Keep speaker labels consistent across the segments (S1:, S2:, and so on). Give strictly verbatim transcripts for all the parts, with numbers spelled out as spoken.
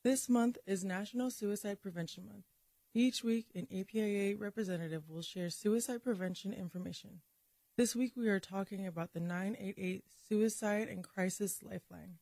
S1: This month is National Suicide Prevention Month. Each week, an A P I A representative will share suicide prevention information. This week, we are talking about the nine eight eight Suicide and Crisis Lifeline.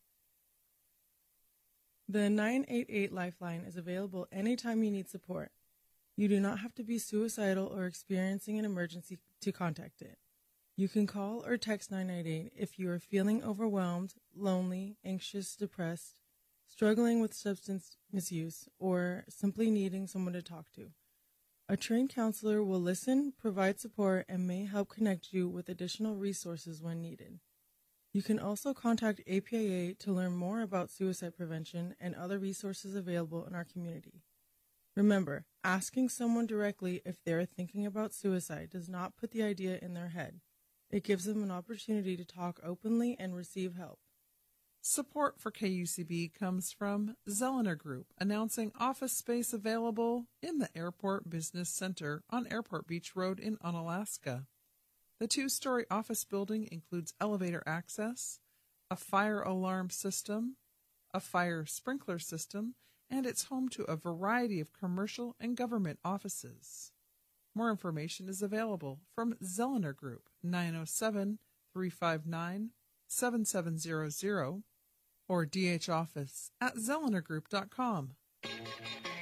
S1: The nine eight eight Lifeline is available anytime you need support. You do not have to be suicidal or experiencing an emergency to contact it. You can call or text nine eight eight if you are feeling overwhelmed, lonely, anxious, depressed, struggling with substance misuse, or simply needing someone to talk to. A trained counselor will listen, provide support, and may help connect you with additional resources when needed. You can also contact A P I A to learn more about suicide prevention and other resources available in our community. Remember, asking someone directly if they are thinking about suicide does not put the idea in their head. It gives them an opportunity to talk openly and receive help.
S2: Support for K U C B comes from Zelener Group, announcing office space available in the Airport Business Center on Airport Beach Road in Unalaska. The two-story office building includes elevator access, a fire alarm system, a fire sprinkler system, and it's home to a variety of commercial and government offices. More information is available from Zelener Group, nine oh seven, three five nine, seven seven zero zero, or D H office at zelener group dot com.